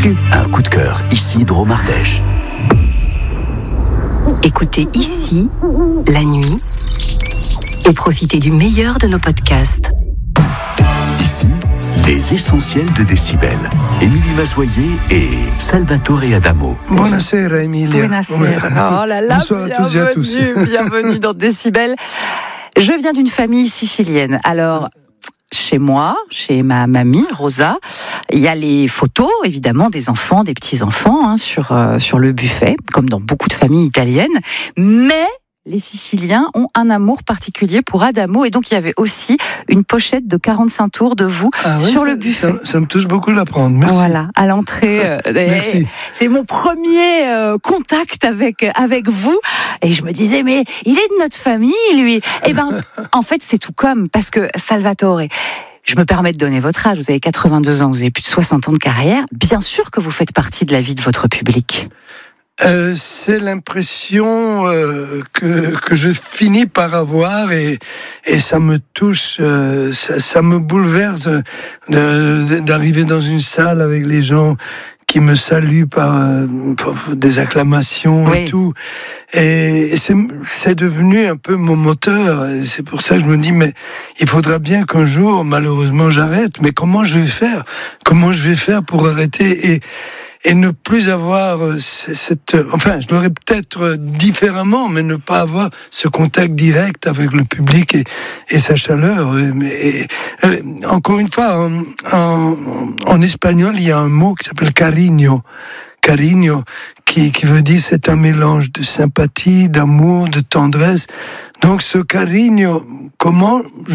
plus. Un coup de cœur, ici Drôme-Ardèche. Écoutez ici, la nuit, et profitez du meilleur de nos podcasts. Ici, les essentiels de Décibel. Émilie Mazoyer et Salvatore Adamo. Buonasera Emilia. Buonasera. Oh là là, bonsoir à tous et à tous. Bienvenue dans Décibel. Je viens d'une famille sicilienne. Alors, chez moi, chez ma mamie, Rosa, il y a les photos, évidemment, des enfants, des petits-enfants, sur le buffet, comme dans beaucoup de familles italiennes. Mais les Siciliens ont un amour particulier pour Adamo, et donc il y avait aussi une pochette de 45 tours de vous sur le buffet. Ça me touche beaucoup de l'apprendre, merci. Voilà, à l'entrée. Merci. C'est mon premier contact avec vous, et je me disais, mais il est de notre famille, lui. Eh ben, en fait, c'est tout comme, parce que Salvatore, je me permets de donner votre âge, vous avez 82 ans, vous avez plus de 60 ans de carrière, bien sûr que vous faites partie de la vie de votre public. C'est l'impression que je finis par avoir, et ça me touche, ça me bouleverse d'arriver dans une salle avec les gens qui me saluent par des acclamations, oui, et tout. Et c'est devenu un peu mon moteur. Et c'est pour ça que je me dis, mais il faudra bien qu'un jour, malheureusement, j'arrête. Mais comment je vais faire? Comment je vais faire pour arrêter et ne plus avoir enfin, je l'aurais peut-être différemment, mais ne pas avoir ce contact direct avec le public et sa chaleur. Encore une fois, en espagnol, il y a un mot qui s'appelle cariño. Cariño, qui veut dire c'est un mélange de sympathie, d'amour, de tendresse. Donc ce cariño, comment je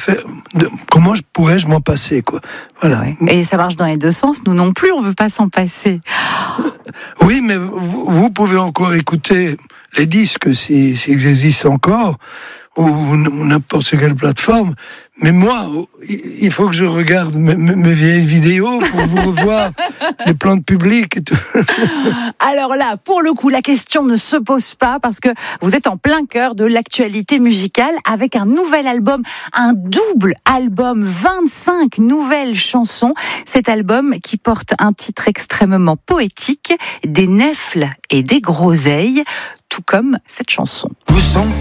pourrais m'en passer, quoi. Voilà. Et ça marche dans les deux sens. Nous non plus, on veut pas s'en passer. Oui, mais vous pouvez encore écouter les disques s'ils existent encore, ou n'importe quelle plateforme. Mais moi, il faut que je regarde mes vieilles vidéos pour vous revoir les plans de public et tout. Alors là, pour le coup, la question ne se pose pas, parce que vous êtes en plein cœur de l'actualité musicale avec un nouvel album, un double album, 25 nouvelles chansons. Cet album qui porte un titre extrêmement poétique, des nèfles et des groseilles, tout comme cette chanson.